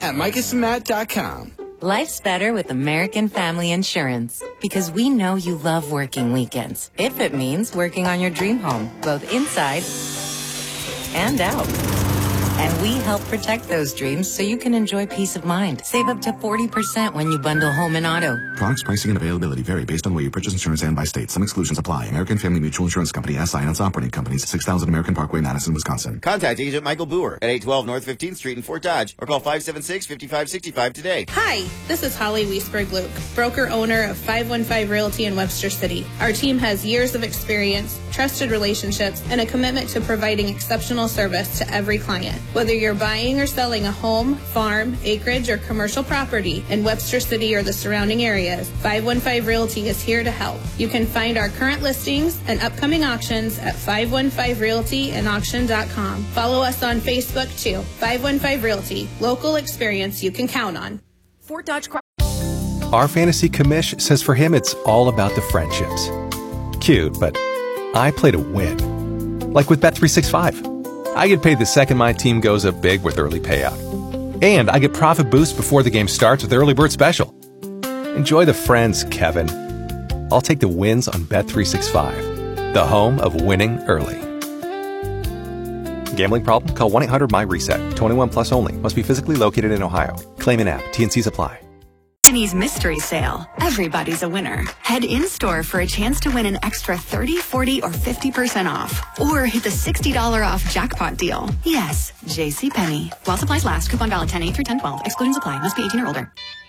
at micahsandmatt.com. Life's better with American Family Insurance because we know you love working weekends. If it means working on your dream home, both inside and out. And we help protect those dreams so you can enjoy peace of mind. Save up to 40% when you bundle home and auto. Products, pricing, and availability vary based on where you purchase insurance and by state. Some exclusions apply. American Family Mutual Insurance Company, SI, and its operating companies, 6000 American Parkway, Madison, Wisconsin. Contact Agent Michael Boer at 812 North 15th Street in Fort Dodge or call 576-5565 today. Hi, this is Holly Wiesberg-Luke, broker-owner of 515 Realty in Webster City. Our team has years of experience, trusted relationships, and a commitment to providing exceptional service to every client. Whether you're buying or selling a home, farm, acreage, or commercial property in Webster City or the surrounding areas, 515 Realty is here to help. You can find our current listings and upcoming auctions at 515realtyandauction.com. Follow us on Facebook too. 515 Realty, local experience you can count on. Fort Dodge. Our fantasy commish says for him it's all about the friendships. Cute, but I play to win. Like with Bet365. I get paid the second my team goes up big with early payout. And I get profit boost before the game starts with Early Bird Special. Enjoy the friends, Kevin. I'll take the wins on Bet365, the home of winning early. Gambling problem? Call 1-800-MY-RESET. 21 plus only. Must be physically located in Ohio. Claim in app. T&Cs apply. Tiffany's mystery sale. Everybody's a winner. Head in-store for a chance to win an extra 30, 40, or 50% off. Or hit the $60 off jackpot deal. Yes, JCPenney. While supplies last. Coupon valid 10/8 through 10/12. Exclusions apply. Must be 18 or older.